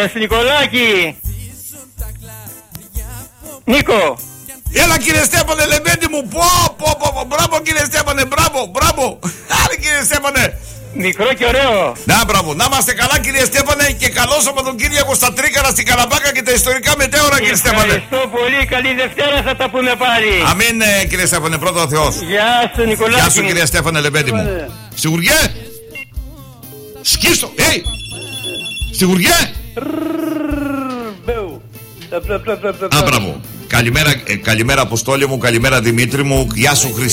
Έλα, Νικολάκη. Νίκο. Έλα κύριε Στέφανε, λεμπέντι μου. Πω. Μπράβο κύριε Στέφανε, μπράβο. Άρα κύριε Στέφανε. Μικρό και ωραίο. Να μπράβο, να είμαστε καλά κύριε Στέφανε και καλώς από τον Κύριακο στα Τρίκαρα, στην Καλαμπάκα και τα ιστορικά μετέωρα κύριε Στέφανε. Ευχαριστώ πολύ, καλή Δευτέρα, θα τα πούμε πάλι. Αμήν κύριε Στέφανε, πρώτο ο Θεός. Γεια σου Νικολάκη. Γεια σου κύριε Στέφανε λεμπέντι μου. Σιγουριέ. Σκίστο, Σιγουριέ. Α, μπράβο. Καλημέρα Αποστόλη μου, καλημέρα Δημήτρη μου, γεια σου Χρυσή.